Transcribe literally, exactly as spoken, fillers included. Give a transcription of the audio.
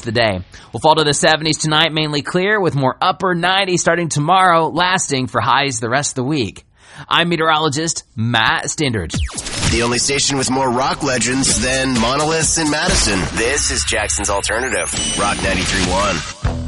the day. We'll fall to the seventies tonight, mainly clear, with more upper nineties starting tomorrow, lasting for highs the rest of the week. I'm meteorologist Matt Standridge. The only station with more rock legends than monoliths in Madison. This is Jackson's Alternative, Rock ninety-three point one.